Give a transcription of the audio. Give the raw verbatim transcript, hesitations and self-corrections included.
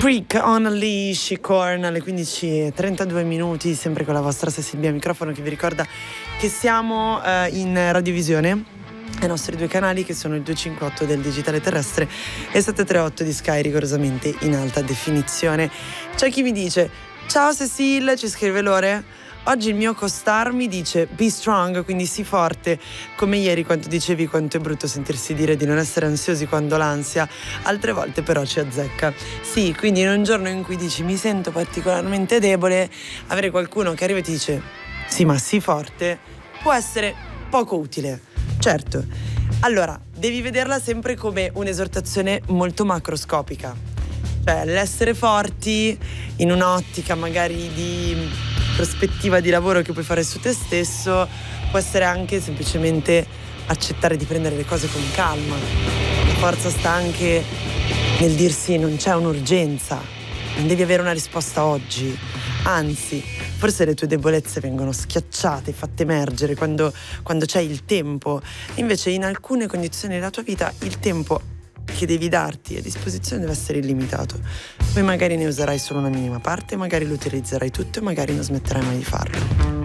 Freak on a Leash, Korn, alle quindici e trentadue minuti, sempre con la vostra Cecilia microfono che vi ricorda che siamo eh, in radiovisione ai nostri due canali che sono il duecentocinquantotto del digitale terrestre e il settecentotrentotto di Sky, rigorosamente in alta definizione. C'è chi mi dice: ciao Cecil, ci scrive Lore, oggi il mio co-star mi dice be strong, quindi sii forte, come ieri quando dicevi quanto è brutto sentirsi dire di non essere ansiosi quando l'ansia altre volte però ci azzecca. Sì, quindi in un giorno in cui dici mi sento particolarmente debole, avere qualcuno che arriva e ti dice sì ma sii forte può essere poco utile. Certo, allora devi vederla sempre come un'esortazione molto macroscopica, cioè l'essere forti in un'ottica magari di prospettiva di lavoro che puoi fare su te stesso può essere anche semplicemente accettare di prendere le cose con calma. La forza sta anche nel dirsi non c'è un'urgenza, non devi avere una risposta oggi, anzi forse le tue debolezze vengono schiacciate, fatte emergere quando, quando c'è il tempo. Invece in alcune condizioni della tua vita il tempo che devi darti a disposizione deve essere illimitato. Poi magari ne userai solo una minima parte, magari lo utilizzerai tutto e magari non smetterai mai di farlo.